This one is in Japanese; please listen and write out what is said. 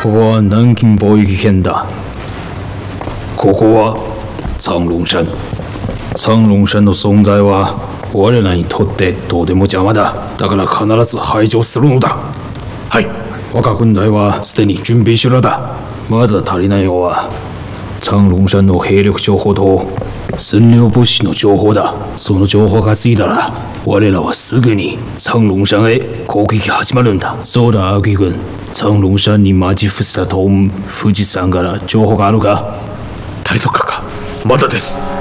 ここは南京貿易圏だ。ここは苍龙山。苍龍山の存在は我らにとってどうでも邪魔だ。だから必ず排除するのだ。 はい。 我が軍隊はすでに準備しろだ。まだ足りないのは苍龍山の兵力情報と占領物資の情報だ。その情報がついたら我らはすぐに苍龍山へ攻撃が始まるんだ。そうだ、青木軍。苍龍山に待ち伏せたと富士山から情報があるか？ 大賊か。まだです。